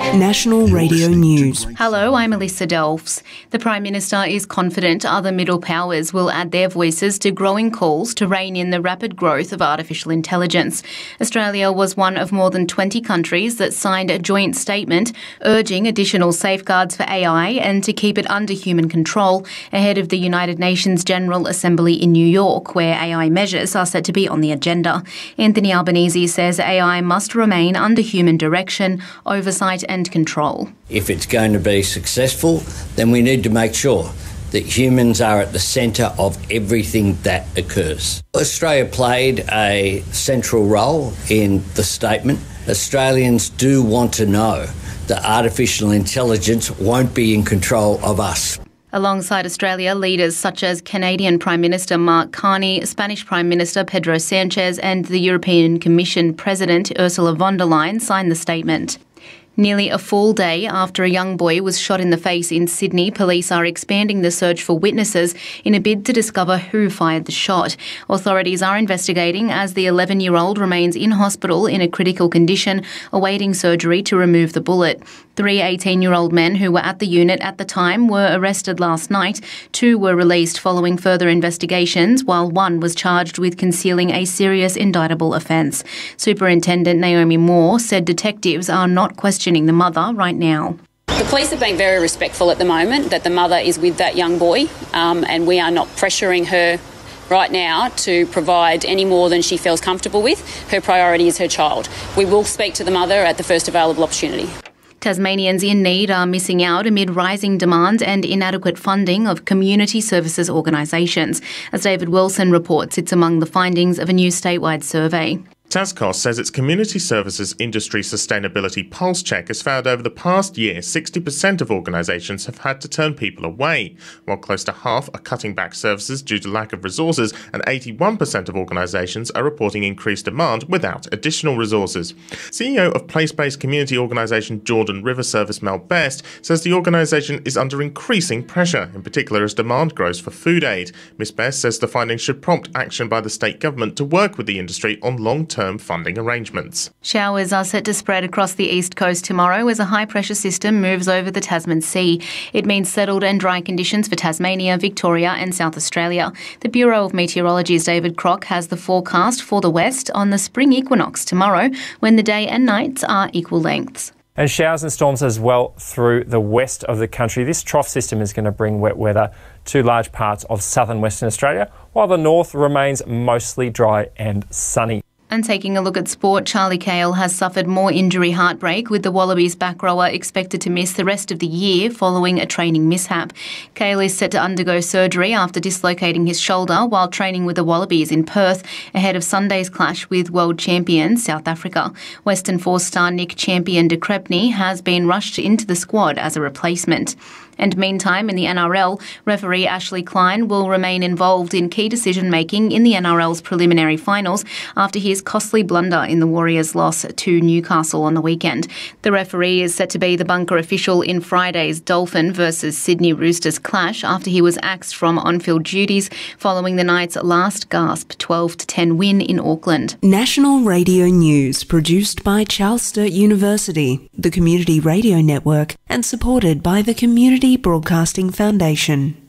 National Radio News. Hello, I'm Alyssa Delfs. The Prime Minister is confident other middle powers will add their voices to growing calls to rein in the rapid growth of artificial intelligence. Australia was one of more than 20 countries that signed a joint statement urging additional safeguards for AI and to keep it under human control ahead of the United Nations General Assembly in New York, where AI measures are set to be on the agenda. Anthony Albanese says AI must remain under human direction, oversight and control. If it's going to be successful, then we need to make sure that humans are at the centre of everything that occurs. Australia played a central role in the statement. Australians do want to know that artificial intelligence won't be in control of us. Alongside Australia, leaders such as Canadian Prime Minister Mark Carney, Spanish Prime Minister Pedro Sanchez and the European Commission President Ursula von der Leyen signed the statement. Nearly a full day after a young boy was shot in the face in Sydney, police are expanding the search for witnesses in a bid to discover who fired the shot. Authorities are investigating as the 11-year-old remains in hospital in a critical condition, awaiting surgery to remove the bullet. 3 18-year-old men who were at the unit at the time were arrested last night. 2 were released following further investigations, while 1 was charged with concealing a serious indictable offence. Superintendent Naomi Moore said detectives are not questioning the mother right now. The police are being very respectful at the moment that the mother is with that young boy, and we are not pressuring her right now to provide any more than she feels comfortable with. Her priority is her child. We will speak to the mother at the first available opportunity. Tasmanians in need are missing out amid rising demand and inadequate funding of community services organisations. As David Wilson reports, it's among the findings of a new statewide survey. Tascos says its community services industry sustainability pulse check has found over the past year 60% of organisations have had to turn people away, while close to half are cutting back services due to lack of resources, and 81% of organisations are reporting increased demand without additional resources. CEO of place-based community organisation Jordan River Service Mel Best says the organisation is under increasing pressure, in particular as demand grows for food aid. Ms Best says the findings should prompt action by the state government to work with the industry on long-term funding arrangements. Showers are set to spread across the east coast tomorrow as a high-pressure system moves over the Tasman Sea. It means settled and dry conditions for Tasmania, Victoria and South Australia. The Bureau of Meteorology's David Crock has the forecast for the west on the spring equinox tomorrow, when the day and nights are equal lengths. And showers and storms as well through the west of the country. This trough system is going to bring wet weather to large parts of southern Western Australia, while the north remains mostly dry and sunny. And taking a look at sport, Charlie Cale has suffered more injury heartbreak, with the Wallabies back rower expected to miss the rest of the year following a training mishap. Cale is set to undergo surgery after dislocating his shoulder while training with the Wallabies in Perth ahead of Sunday's clash with world champions South Africa. Western Force star Nick Champion de Crepney has been rushed into the squad as a replacement. And meantime, in the NRL, referee Ashley Klein will remain involved in key decision-making in the NRL's preliminary finals after his costly blunder in the Warriors' loss to Newcastle on the weekend. The referee is set to be the bunker official in Friday's Dolphin versus Sydney Roosters clash after he was axed from on-field duties following the night's last gasp 12-10 win in Auckland. National Radio News, produced by Charles Sturt University, the Community Radio Network, and supported by the Community Broadcasting Foundation.